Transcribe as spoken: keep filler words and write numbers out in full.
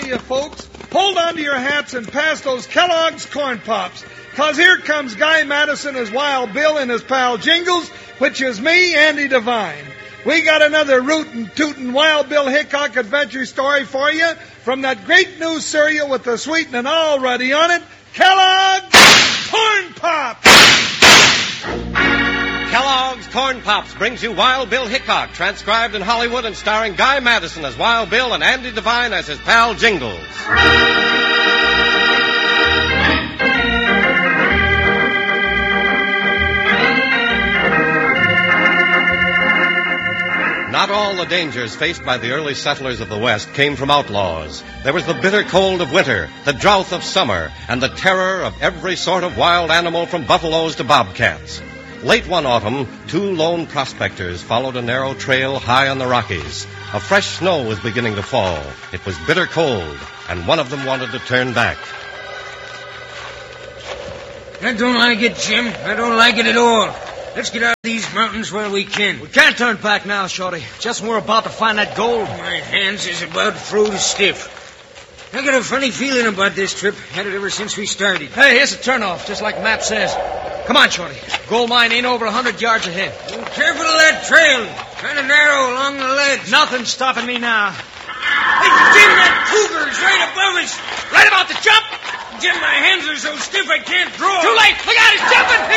you folks, hold on to your hats and pass those Kellogg's Corn Pops, because here comes Guy Madison as Wild Bill and his pal Jingles, which is me, Andy Devine. We got another rootin' tootin' Wild Bill Hickok adventure story for you from that great new cereal with the sweetening already on it, Kellogg's Corn Pops! Kellogg's Corn Pops brings you Wild Bill Hickok, transcribed in Hollywood and starring Guy Madison as Wild Bill and Andy Devine as his pal Jingles. Not all the dangers faced by the early settlers of the West came from outlaws. There was the bitter cold of winter, the drought of summer, and the terror of every sort of wild animal from buffaloes to bobcats. Late one autumn, two lone prospectors followed a narrow trail high on the Rockies. A fresh snow was beginning to fall. It was bitter cold, and one of them wanted to turn back. I don't like it, Jim. I don't like it at all. Let's get out of these mountains while we can. We can't turn back now, Shorty. Just when we're about to find that gold. My hands is about froze stiff. I got a funny feeling about this trip. Had it ever since we started. Hey, here's a turnoff, just like the map says. Come on, Shorty. Gold mine ain't over a hundred yards ahead. Be careful of that trail. Kind of narrow along the ledge. Nothing's stopping me now. Hey, Jim, that cougar's right above us. Right about to jump. Jim, my hands are so stiff I can't draw. Too late. Look out, he's jumping. He